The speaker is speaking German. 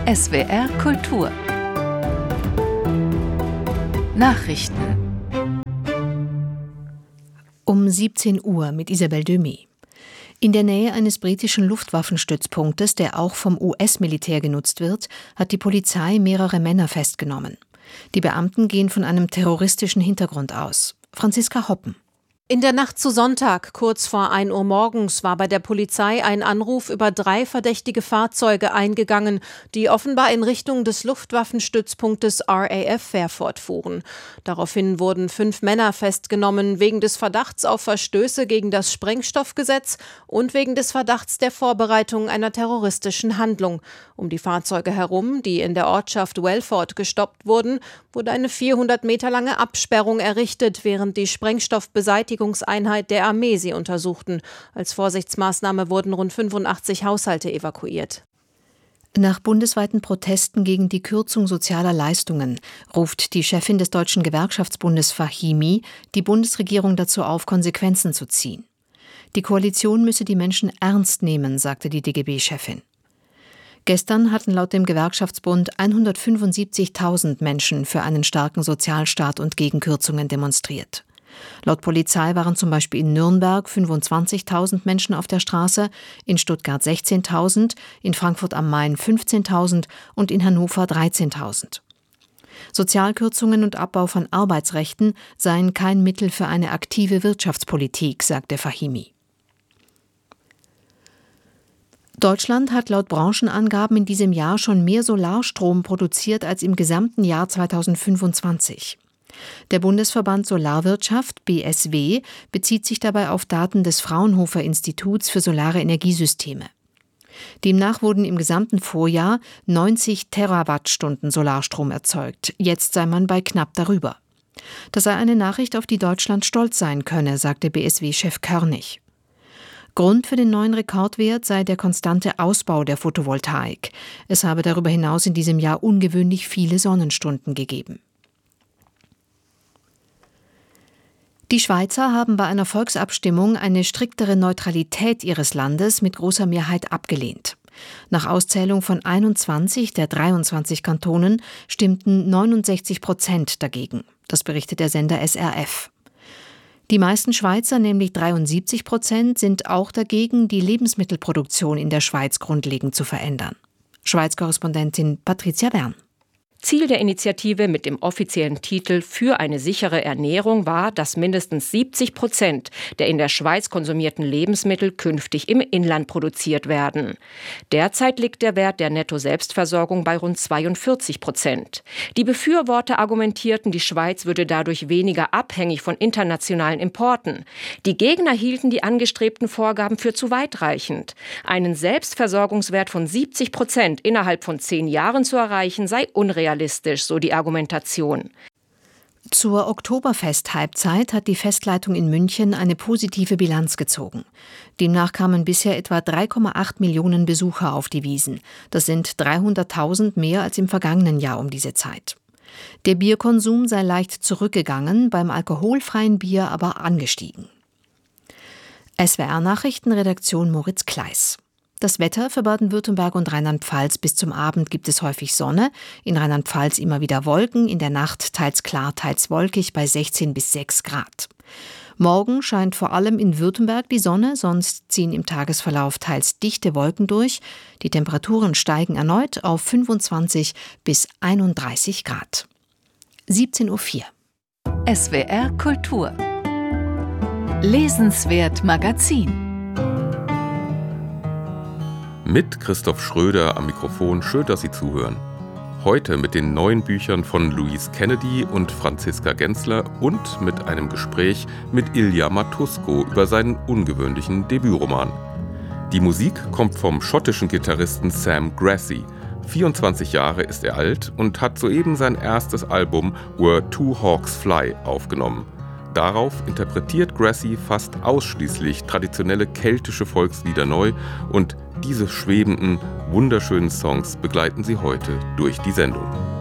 SWR Kultur Nachrichten um 17 Uhr mit Isabelle Demey. In der Nähe eines britischen Luftwaffenstützpunktes, der auch vom US-Militär genutzt wird, hat die Polizei mehrere Männer festgenommen. Die Beamten gehen von einem terroristischen Hintergrund aus. Franziska Hoppen. In der Nacht zu Sonntag, kurz vor 1 Uhr morgens, war bei der Polizei ein Anruf über 3 verdächtige Fahrzeuge eingegangen, die offenbar in Richtung des Luftwaffenstützpunktes RAF Fairford fuhren. Daraufhin wurden 5 Männer festgenommen, wegen des Verdachts auf Verstöße gegen das Sprengstoffgesetz und wegen des Verdachts der Vorbereitung einer terroristischen Handlung. Um die Fahrzeuge herum, die in der Ortschaft Welford gestoppt wurden, wurde eine 400 Meter lange Absperrung errichtet, während die Sprengstoffbeseitigungseinheit der Armee sie untersuchten. Als Vorsichtsmaßnahme wurden rund 85 Haushalte evakuiert. Nach bundesweiten Protesten gegen die Kürzung sozialer Leistungen ruft die Chefin des Deutschen Gewerkschaftsbundes Fahimi die Bundesregierung dazu auf, Konsequenzen zu ziehen. Die Koalition müsse die Menschen ernst nehmen, sagte die DGB-Chefin. Gestern hatten laut dem Gewerkschaftsbund 175.000 Menschen für einen starken Sozialstaat und gegen Kürzungen demonstriert. Laut Polizei waren zum Beispiel in Nürnberg 25.000 Menschen auf der Straße, in Stuttgart 16.000, in Frankfurt am Main 15.000 und in Hannover 13.000. Sozialkürzungen und Abbau von Arbeitsrechten seien kein Mittel für eine aktive Wirtschaftspolitik, sagte Fahimi. Deutschland hat laut Branchenangaben in diesem Jahr schon mehr Solarstrom produziert als im gesamten Jahr 2025. Der Bundesverband Solarwirtschaft, BSW, bezieht sich dabei auf Daten des Fraunhofer Instituts für solare Energiesysteme. Demnach wurden im gesamten Vorjahr 90 Terawattstunden Solarstrom erzeugt. Jetzt sei man bei knapp darüber. Das sei eine Nachricht, auf die Deutschland stolz sein könne, sagte BSW-Chef Körnig. Grund für den neuen Rekordwert sei der konstante Ausbau der Photovoltaik. Es habe darüber hinaus in diesem Jahr ungewöhnlich viele Sonnenstunden gegeben. Die Schweizer haben bei einer Volksabstimmung eine striktere Neutralität ihres Landes mit großer Mehrheit abgelehnt. Nach Auszählung von 21 der 23 Kantonen stimmten 69% dagegen. Das berichtet der Sender SRF. Die meisten Schweizer, nämlich 73%, sind auch dagegen, die Lebensmittelproduktion in der Schweiz grundlegend zu verändern. Schweiz-Korrespondentin Patricia Bern. Ziel der Initiative mit dem offiziellen Titel Für eine sichere Ernährung war, dass mindestens 70% der in der Schweiz konsumierten Lebensmittel künftig im Inland produziert werden. Derzeit liegt der Wert der Netto-Selbstversorgung bei rund 42%. Die Befürworter argumentierten, die Schweiz würde dadurch weniger abhängig von internationalen Importen. Die Gegner hielten die angestrebten Vorgaben für zu weitreichend. Einen Selbstversorgungswert von 70% innerhalb von 10 Jahren zu erreichen, sei unrealistisch, so die Argumentation. Zur Oktoberfest-Halbzeit hat die Festleitung in München eine positive Bilanz gezogen. Demnach kamen bisher etwa 3,8 Millionen Besucher auf die Wiesn. Das sind 300.000 mehr als im vergangenen Jahr um diese Zeit. Der Bierkonsum sei leicht zurückgegangen, beim alkoholfreien Bier aber angestiegen. SWR-Nachrichtenredaktion Moritz Kleiss. Das Wetter für Baden-Württemberg und Rheinland-Pfalz: bis zum Abend gibt es häufig Sonne, in Rheinland-Pfalz immer wieder Wolken, in der Nacht teils klar, teils wolkig bei 16 bis 6 Grad. Morgen scheint vor allem in Württemberg die Sonne, sonst ziehen im Tagesverlauf teils dichte Wolken durch. Die Temperaturen steigen erneut auf 25 bis 31 Grad. 17:04 Uhr. SWR Kultur Lesenswert Magazin mit Christoph Schröder am Mikrofon. Schön, dass Sie zuhören. Heute mit den neuen Büchern von Louise Kennedy und Franziska Gensler und mit einem Gespräch mit Ilya Matusko über seinen ungewöhnlichen Debütroman. Die Musik kommt vom schottischen Gitarristen Sam Grassi. 24 Jahre ist er alt und hat soeben sein erstes Album Where Two Hawks Fly aufgenommen. Darauf interpretiert Grassi fast ausschließlich traditionelle keltische Volkslieder neu und diese schwebenden, wunderschönen Songs begleiten Sie heute durch die Sendung.